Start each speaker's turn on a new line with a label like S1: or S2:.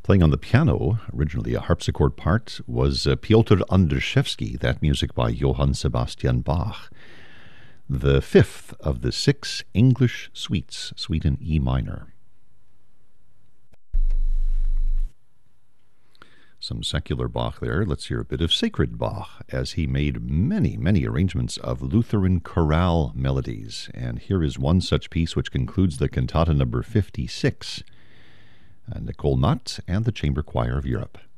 S1: Playing on the piano, originally a harpsichord part, was Piotr Andrzejewski, that music by Johann Sebastian Bach. The fifth of the 6 English suites, suite in E minor. Some secular Bach there. Let's hear a bit of sacred Bach, as he made many, many arrangements of Lutheran chorale melodies. And here is one such piece which concludes the cantata number 56. Nicole Nutt and the Chamber Choir of Europe.